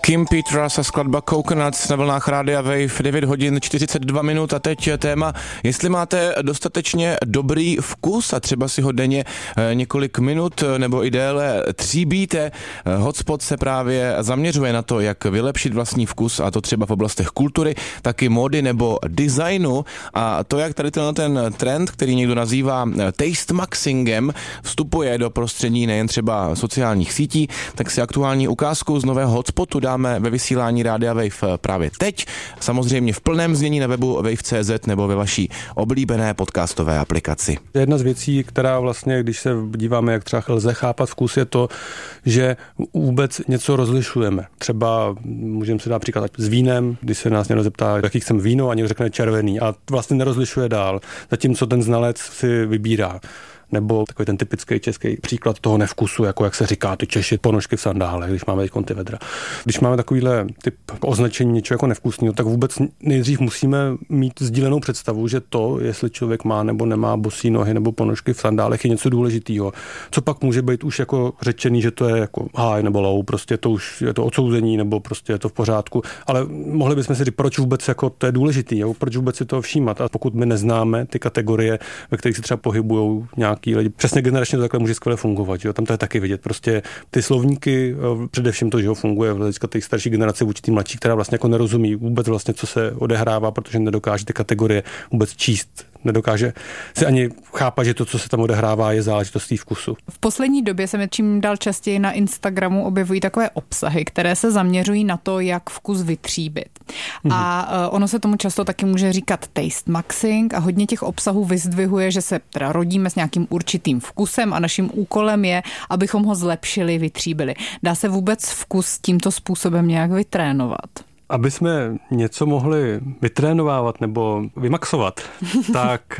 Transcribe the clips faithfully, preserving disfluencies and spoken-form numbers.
Kim Petras a skladba Coconuts na vlnách Rádia Wave, devět hodin čtyřicet dva minut a teď téma, jestli máte dostatečně dobrý vkus a třeba si ho denně několik minut nebo i déle tříbíte. Hotspot se právě zaměřuje na to, jak vylepšit vlastní vkus, a to třeba v oblastech kultury, taky módy nebo designu, a to, jak tady ten trend, který někdo nazývá taste maxingem, vstupuje do prostředí nejen třeba sociálních sítí, tak si aktuální ukázku z nového Hotspotu dáme ve vysílání Rádia Wave právě teď. Samozřejmě v plném znění na webu wave tečka cé zet nebo ve vaší oblíbené podcastové aplikaci. Jedna z věcí, která vlastně, když se díváme, jak třeba lze chápat vkus, je to, že vůbec něco rozlišujeme. Třeba můžeme si dát příklad s vínem, když se nás někdo zeptá, jaký chceme víno, a někdo řekne červený a vlastně nerozlišuje dál, zatímco ten znalec si vybírá. Nebo takový ten typický český příklad toho nevkusu, jako jak se říká, ty Češi, ponožky v sandálech, když máme teď ty vedra. Když máme takovýhle typ označení něčeho jako nevkusného, tak vůbec nejdřív musíme mít sdílenou představu, že to, jestli člověk má nebo nemá bosí nohy nebo ponožky v sandálech, je něco důležitého. Co pak může být už jako řečený, že to je jako high nebo low, prostě to už je to odsouzení nebo prostě je to v pořádku, ale mohli bychom si říct, proč vůbec jako to je důležitý, jo? Proč vůbec si to všímat, a pokud my neznáme ty kategorie, ve kterých se třeba pohybujou nějaký lidi. Přesně generačně to takhle může skvěle fungovat, že jo? Tam to je taky vidět. Prostě ty slovníky, především to, že jo, funguje v hlediska těch starší generace vůči tým mladší, která vlastně jako nerozumí vůbec vlastně, co se odehrává, protože nedokáže ty kategorie vůbec číst. Nedokáže si ani chápat, že to, co se tam odehrává, je záležitostí vkusu. V poslední době se mi čím dál častěji na Instagramu objevují takové obsahy, které se zaměřují na to, jak vkus vytříbit. Mhm. A ono se tomu často taky může říkat taste maxing a hodně těch obsahů vyzdvihuje, že se teda rodíme s nějakým určitým vkusem a naším úkolem je, abychom ho zlepšili, vytříbili. Dá se vůbec vkus tímto způsobem nějak vytrénovat? Aby jsme něco mohli vytrénovávat nebo vymaxovat, tak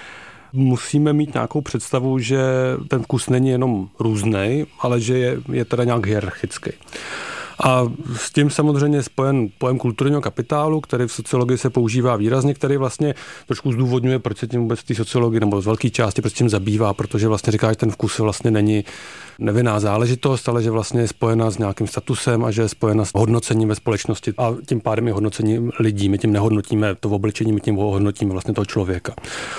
musíme mít nějakou představu, že ten vkus není jenom různej, ale že je, je teda nějak hierarchický. A s tím samozřejmě je spojen pojem kulturního kapitálu, který v sociologii se používá výrazně, který vlastně trošku zdůvodňuje, proč se tím vůbec v té sociologii nebo z velké části proč tím zabývá, protože vlastně říká, že ten vkus vlastně není nevinná záležitost, ale že vlastně je spojena s nějakým statusem a že je spojena s hodnocením ve společnosti a tím pádem je hodnocením lidí. My tím nehodnotíme to oblečení, my tím hodnotíme vlastně toho člověka.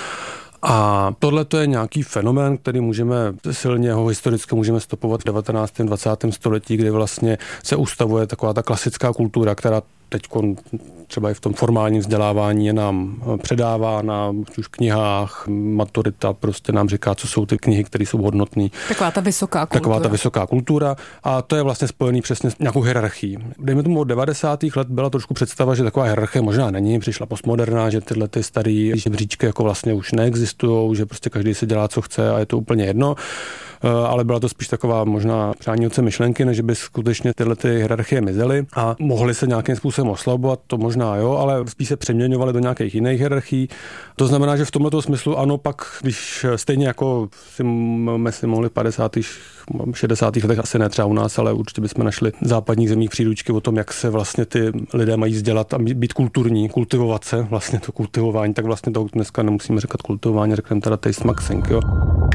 A tohle to je nějaký fenomén, který můžeme silně ho historicky můžeme stopovat v devatenáctém dvacátém století, kdy vlastně se ustavuje taková ta klasická kultura, která teď třeba i v tom formálním vzdělávání je nám předávána už v knihách, maturita prostě nám říká, co jsou ty knihy, které jsou hodnotné. Taková ta vysoká kultura. Taková ta vysoká kultura a to je vlastně spojený přesně s nějakou hierarchií. Dejme tomu od devadesátých let byla trošku představa, že taková hierarchie možná není, přišla postmoderna, že tyhle ty staré žebříčky jako vlastně už neexistují, že prostě každý si dělá, co chce a je to úplně jedno. Ale byla to spíš taková možná přání otce myšlenky, než by skutečně tyhle ty hierarchie mizely a mohly se nějakým způsobem oslabovat, to možná jo, ale spíš se přeměňovaly do nějakých jiných hierarchií. To znamená, že v tomto smyslu ano, pak když stejně jako si, my si mohli v padesátých šedesátých letech asi ne třeba u nás, ale určitě bychom našli v západních zemích příručky o tom, jak se vlastně ty lidé mají vzdělat a být kulturní, kultivovat se, vlastně to kultivování, tak vlastně to dneska nemusíme říkat kultivování, řekneme teda taste maxing, jo.